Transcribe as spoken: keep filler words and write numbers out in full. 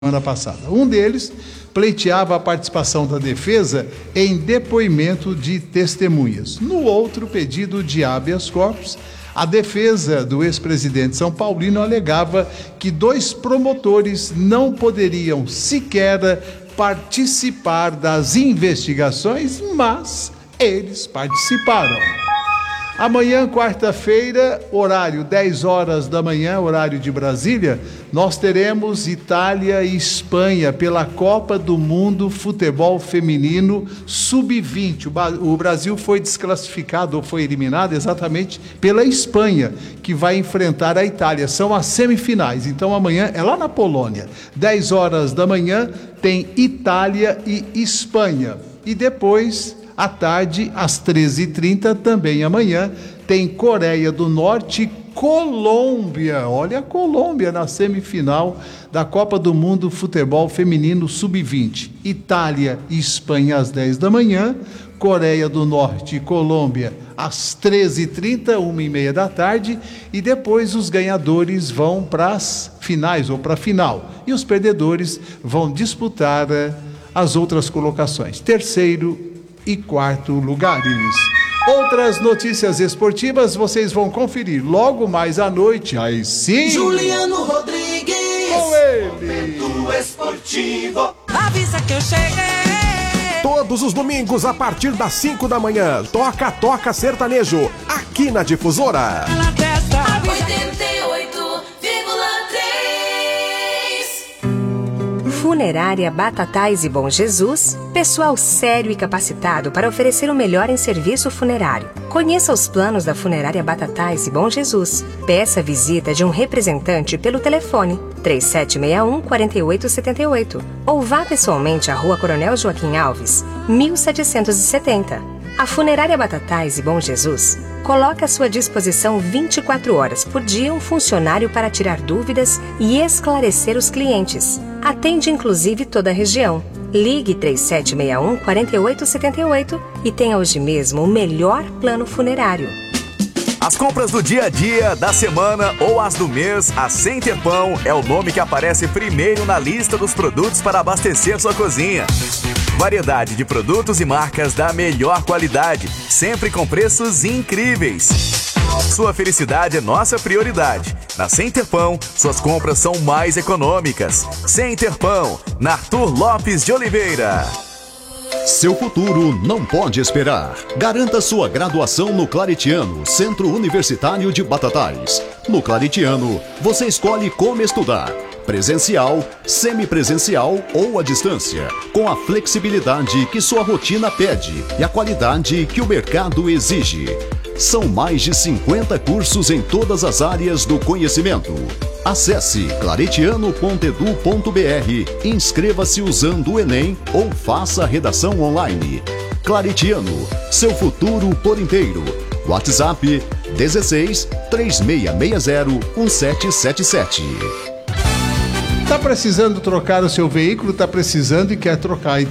semana passada. Um deles pleiteava a participação da defesa em depoimento de testemunhas. No outro pedido de habeas corpus, a defesa do ex-presidente São Paulino alegava que dois promotores não poderiam sequer participar das investigações, mas eles participaram. Amanhã, quarta-feira, horário dez horas da manhã, horário de Brasília, nós teremos Itália e Espanha pela Copa do Mundo Futebol Feminino sub vinte. O Brasil foi desclassificado ou foi eliminado exatamente pela Espanha, que vai enfrentar a Itália. São as semifinais. Então amanhã é lá na Polônia. dez horas da manhã tem Itália e Espanha. E depois, à tarde, às treze e trinta, também amanhã, tem Coreia do Norte e Colômbia. Olha a Colômbia na semifinal da Copa do Mundo Futebol Feminino sub vinte. Itália e Espanha às dez da manhã, Coreia do Norte e Colômbia às treze e trinta, uma e meia da tarde, e depois os ganhadores vão para as finais ou para a final. E os perdedores vão disputar eh, as outras colocações. Terceiro e quarto lugares. Outras notícias esportivas vocês vão conferir logo mais à noite. Aí sim, Juliano Rodrigues, com ele. Momento Esportivo. Avisa que eu cheguei. Todos os domingos a partir das cinco da manhã, toca toca sertanejo aqui na Difusora. Na testa. oitenta e oito vírgula três. Funerária Batatais e Bom Jesus, pessoal sério e capacitado para oferecer o melhor em serviço funerário. Conheça os planos da Funerária Batatais e Bom Jesus. Peça a visita de um representante pelo telefone três sete seis um, quatro oito sete oito ou vá pessoalmente à Rua Coronel Joaquim Alves, mil setecentos e setenta. A Funerária Batatais e Bom Jesus coloca à sua disposição vinte e quatro horas por dia um funcionário para tirar dúvidas e esclarecer os clientes. Atende inclusive toda a região. Ligue três sete seis um, quatro oito sete oito e tenha hoje mesmo o melhor plano funerário. As compras do dia a dia, da semana ou as do mês, a Center Pão é o nome que aparece primeiro na lista dos produtos para abastecer sua cozinha. Variedade de produtos e marcas da melhor qualidade, sempre com preços incríveis. Sua felicidade é nossa prioridade. Na Center Pão, suas compras são mais econômicas. Center Pão, na Arthur Lopes de Oliveira. Seu futuro não pode esperar. Garanta sua graduação no Claretiano, Centro Universitário de Batatais. No Claretiano, você escolhe como estudar: presencial, semipresencial ou à distância, com a flexibilidade que sua rotina pede e a qualidade que o mercado exige. São mais de cinquenta cursos em todas as áreas do conhecimento. Acesse claretiano ponto edu ponto br, inscreva-se usando o Enem ou faça a redação online. Claretiano, seu futuro por inteiro. WhatsApp dezesseis, três seis seis zero, um sete sete sete. Tá precisando trocar o seu veículo? Tá precisando e quer trocar